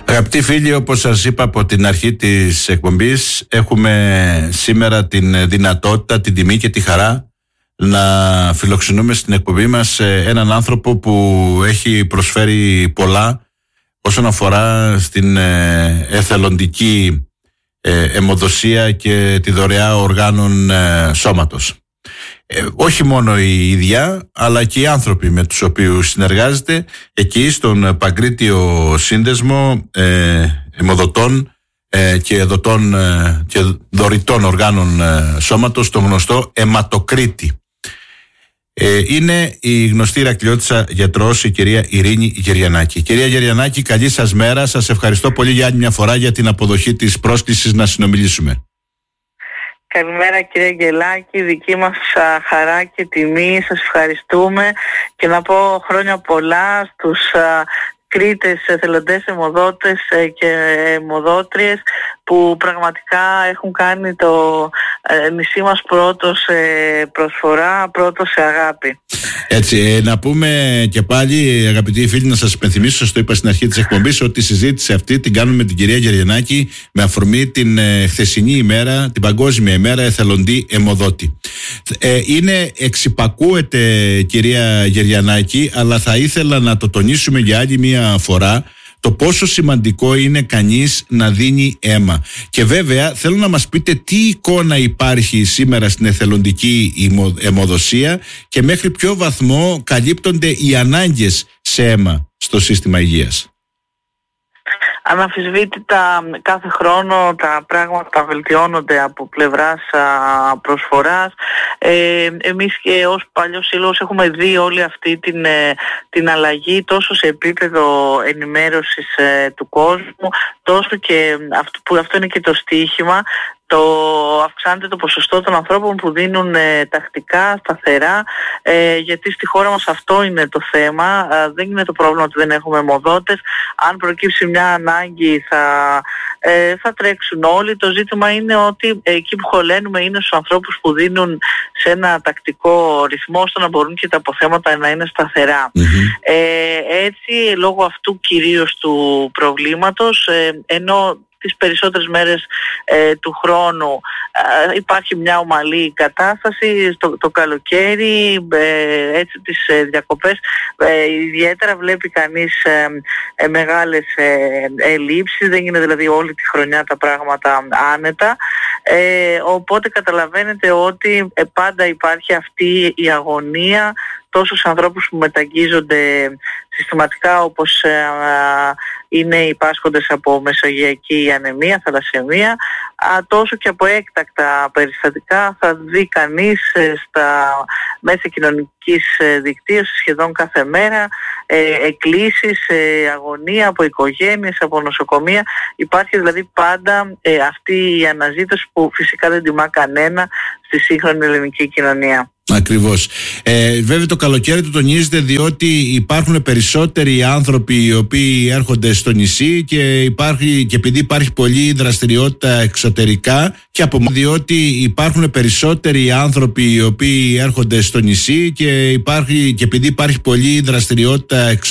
Αγαπητοί φίλοι, όπως σας είπα από την αρχή της εκπομπής, έχουμε σήμερα την δυνατότητα, την τιμή και τη χαρά να φιλοξενούμε στην εκπομπή μας έναν άνθρωπο που έχει προσφέρει πολλά όσον αφορά στην εθελοντική αιμοδοσία και τη δωρεά οργάνων σώματος. Όχι μόνο η ίδια, αλλά και οι άνθρωποι με τους οποίους συνεργάζεται εκεί στον Παγκρίτιο Σύνδεσμο αιμοδοτών και δοτών και δωρητών οργάνων σώματος, το γνωστό αιματοκρίτη. Είναι η γνωστή Ηρακλειώτισσα γιατρός, η κυρία Ειρήνη Γεριανάκη. Κυρία Γεριανάκη, καλή σας μέρα. Σας ευχαριστώ πολύ για άλλη μια φορά για την αποδοχή της πρόσκλησης να συνομιλήσουμε. Καλημέρα κύριε Αγγελάκη, δική μας χαρά και τιμή, σας ευχαριστούμε και να πω χρόνια πολλά στους Κρήτες, εθελοντές αιμοδότες και αιμοδότριες που πραγματικά έχουν κάνει το νησί μας πρώτο σε προσφορά, πρώτο σε αγάπη. Έτσι, να πούμε και πάλι, αγαπητοί φίλοι, να σας υπενθυμίσω, σας το είπα στην αρχή της εκπομπής, ότι η συζήτηση αυτή την κάνουμε με την κυρία Γεριανάκη με αφορμή την χθεσινή ημέρα, την Παγκόσμια ημέρα εθελοντή αιμοδότη. Εξυπακούεται, κυρία Γεριανάκη, αλλά θα ήθελα να το τονίσουμε για άλλη μία φορά το πόσο σημαντικό είναι κανείς να δίνει αίμα. Και βέβαια θέλω να μας πείτε τι εικόνα υπάρχει σήμερα στην εθελοντική αιμοδοσία και μέχρι ποιο βαθμό καλύπτονται οι ανάγκες σε αίμα στο σύστημα υγείας. Αναμφισβήτητα κάθε χρόνο τα πράγματα βελτιώνονται από πλευράς προσφοράς. Εμείς και ως παλιός σύλλογος έχουμε δει όλη αυτή την αλλαγή τόσο σε επίπεδο ενημέρωσης του κόσμου, τόσο και αυτό είναι και το στοίχημα. Αυξάνεται το ποσοστό των ανθρώπων που δίνουν τακτικά, σταθερά, γιατί στη χώρα μας αυτό είναι το θέμα. Δεν είναι το πρόβλημα ότι δεν έχουμε αιμοδότες. Αν προκύψει μια ανάγκη θα τρέξουν όλοι. Το ζήτημα είναι ότι εκεί που χωλένουμε είναι στους ανθρώπους που δίνουν σε ένα τακτικό ρυθμό, ώστε να μπορούν και τα αποθέματα να είναι σταθερά. Έτσι, λόγω αυτού κυρίως του προβλήματος, ενώ τις περισσότερες μέρες του χρόνου υπάρχει μια ομαλή κατάσταση, το καλοκαίρι, έτσι τις διακοπές ιδιαίτερα βλέπει κανείς μεγάλες ελλείψεις, δεν είναι δηλαδή όλη τη χρονιά τα πράγματα άνετα, οπότε καταλαβαίνετε ότι πάντα υπάρχει αυτή η αγωνία τόσο στους ανθρώπους που μεταγγίζονται συστηματικά, όπως είναι οι πάσχοντες από μεσογειακή ανεμία, θαλασσαιμία, τόσο και από έκτακτα περιστατικά. Θα δει κανείς στα μέσα κοινωνικής δικτύωσης σχεδόν κάθε μέρα εκκλήσεις, αγωνία από οικογένειες, από νοσοκομεία. Υπάρχει δηλαδή πάντα αυτή η αναζήτηση που φυσικά δεν τιμά κανένα στη σύγχρονη ελληνική κοινωνία. Ακριβώς. Βέβαια το καλοκαίρι το τονίζεται διότι υπάρχουν περισσότεροι άνθρωποι οι οποίοι έρχονται στο νησί και επειδή υπάρχει πολλή δραστηριότητα εξωτερικά και διότι υπάρχουν περισσότεροι άνθρωποι οι οποίοι έρχονται στο νησί και επειδή υπάρχει πολλή δραστηριότητα